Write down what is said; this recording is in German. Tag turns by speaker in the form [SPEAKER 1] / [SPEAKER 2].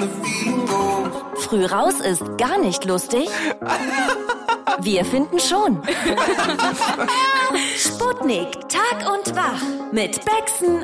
[SPEAKER 1] Früh raus ist gar nicht lustig? Wir finden schon. Sputnik, Tag und Wach mit Bexen